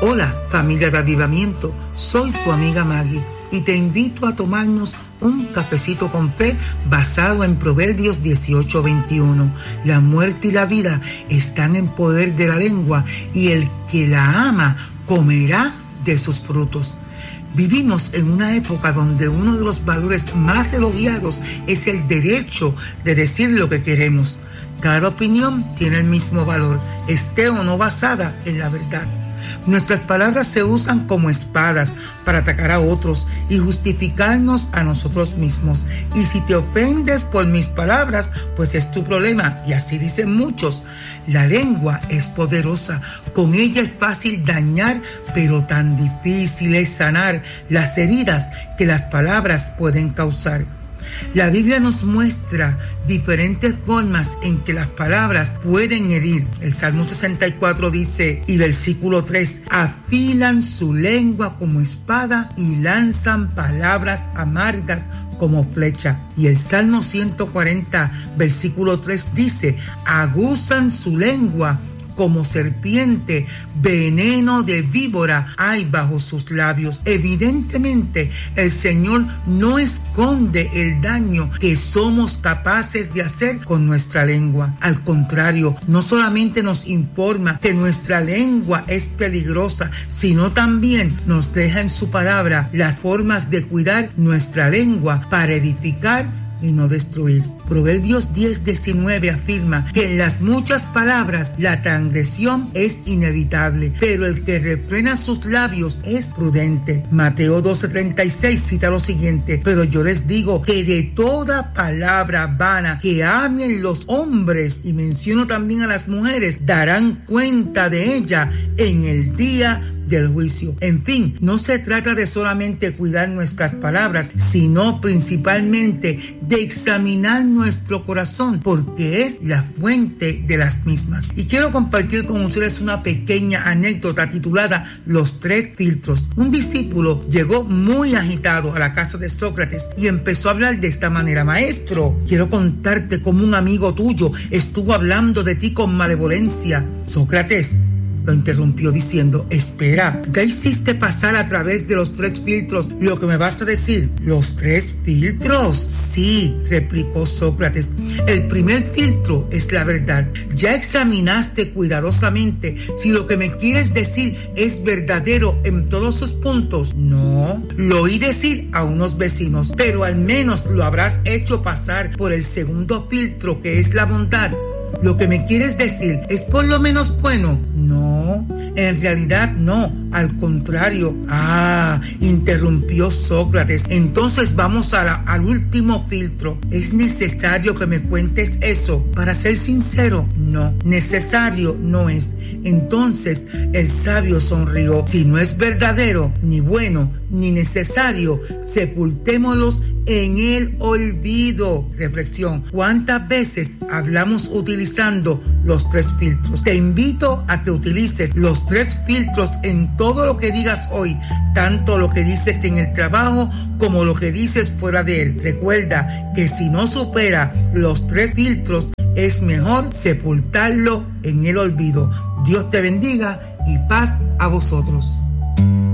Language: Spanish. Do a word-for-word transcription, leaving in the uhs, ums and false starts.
Hola, familia de Avivamiento, soy tu amiga Maggie y te invito a tomarnos un cafecito con fe basado en Proverbios dieciocho veintiuno. La muerte y la vida están en poder de la lengua y el que la ama comerá de sus frutos. Vivimos en una época donde uno de los valores más elogiados es el derecho de decir lo que queremos. Cada opinión tiene el mismo valor, esté o no basada en la verdad. Nuestras palabras se usan como espadas para atacar a otros y justificarnos a nosotros mismos. Y si te ofendes por mis palabras, pues es tu problema. Y así dicen muchos. La lengua es poderosa. Con ella es fácil dañar, pero tan difícil es sanar las heridas que las palabras pueden causar. La Biblia nos muestra diferentes formas en que las palabras pueden herir. El Salmo sesenta y cuatro dice, y versículo tres, afilan su lengua como espada y lanzan palabras amargas como flecha. Y el Salmo ciento cuarenta, versículo tres dice, aguzan su lengua como serpiente, veneno de víbora hay bajo sus labios. Evidentemente, el Señor no esconde el daño que somos capaces de hacer con nuestra lengua. Al contrario, no solamente nos informa que nuestra lengua es peligrosa, sino también nos deja en su palabra las formas de cuidar nuestra lengua para edificar y no destruir. Proverbios diez diecinueve afirma que en las muchas palabras la transgresión es inevitable, pero el que refrena sus labios es prudente. Mateo doce treinta y seis cita lo siguiente, pero yo les digo que de toda palabra vana que hablen los hombres, y menciono también a las mujeres, darán cuenta de ella en el día del juicio. En fin, no se trata de solamente cuidar nuestras palabras, sino principalmente de examinar nuestro corazón, porque es la fuente de las mismas. Y quiero compartir con ustedes una pequeña anécdota titulada Los tres filtros. Un discípulo llegó muy agitado a la casa de Sócrates y empezó a hablar de esta manera: maestro, quiero contarte cómo un amigo tuyo estuvo hablando de ti con malevolencia. Sócrates lo interrumpió diciendo, espera, ¿ya hiciste pasar a través de los tres filtros lo que me vas a decir? ¿Los tres filtros? Sí, replicó Sócrates. El primer filtro es la verdad. ¿Ya examinaste cuidadosamente si lo que me quieres decir es verdadero en todos sus puntos? No, lo oí decir a unos vecinos, pero al menos lo habrás hecho pasar por el segundo filtro, que es la bondad. ¿Lo que me quieres decir es por lo menos bueno? No, en realidad no, al contrario. Ah, interrumpió Sócrates. Entonces vamos a la, al último filtro. ¿Es necesario que me cuentes eso para ser sincero? No, necesario no es. Entonces el sabio sonrió. Si no es verdadero, ni bueno, ni necesario, sepultémoslos en el olvido. Reflexión: ¿cuántas veces hablamos utilizando los tres filtros? Te invito a que utilices los tres filtros en todo lo que digas hoy, tanto lo que dices en el trabajo como lo que dices fuera de él. Recuerda que si no supera los tres filtros, es mejor sepultarlo en el olvido. Dios te bendiga y paz a vosotros.